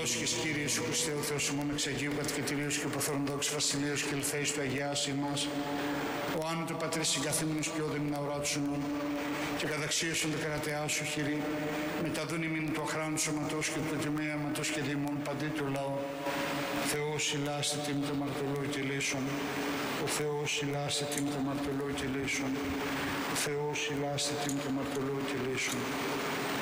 Πρόσχης Κύριε Ιησού Χριστέ, ο Θεός ημών εξ Αγίου Κατοικητηρίου και υποθορονδόξου Βασιλείου και ελθέης του Αγιάς ημάς, ο άνω του Πατρί συγκαθήμενος και όδεμιν να ουράτουσον και καταξίωσον το κρατεά σου χειρή, μεταδούν ημίν του αχράνου σωματός και του τιμήματος και δήμων παντή του λαού. Θεός ηλάστε τιμ το μαρτωλό και λύσον. Ο Θεός ηλάστε τιμ το μαρτωλό και λύσον. Ο Θεός ηλάστε τιμ το μαρτωλό και λύσον.